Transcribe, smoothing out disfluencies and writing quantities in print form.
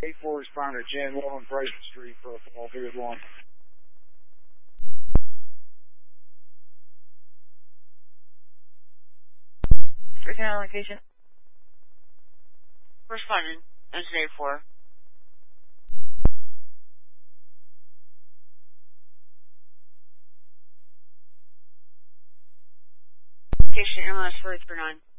8-4 responder Jan 1 on Brighton Street for all 3 of 1. Breaking out location. Responding, incident 4. Station MLS 439.